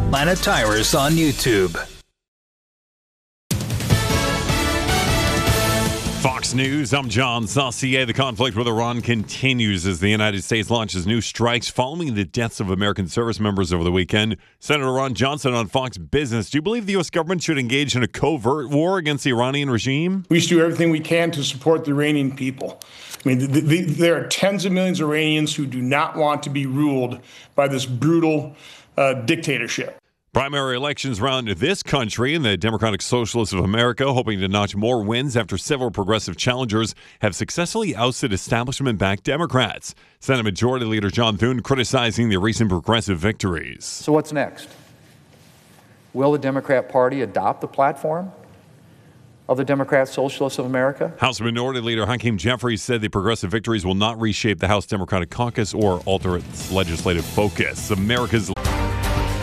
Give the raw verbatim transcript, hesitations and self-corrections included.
Planet Tires on YouTube. Fox News, I'm John Saucier. The conflict with Iran continues as the United States launches new strikes following the deaths of American service members over the weekend. Senator Ron Johnson on Fox Business. Do you believe the U S government should engage in a covert war against the Iranian regime? We should do everything we can to support the Iranian people. I mean, the, the, there are tens of millions of Iranians who do not want to be ruled by this brutal uh, dictatorship. Primary elections round this country, and the Democratic Socialists of America hoping to notch more wins after several progressive challengers have successfully ousted establishment-backed Democrats. Senate Majority Leader John Thune criticizing the recent progressive victories. So what's next? Will the Democrat Party adopt the platform of the Democrat Socialists of America? House Minority Leader Hakeem Jeffries said the progressive victories will not reshape the House Democratic Caucus or alter its legislative focus. America's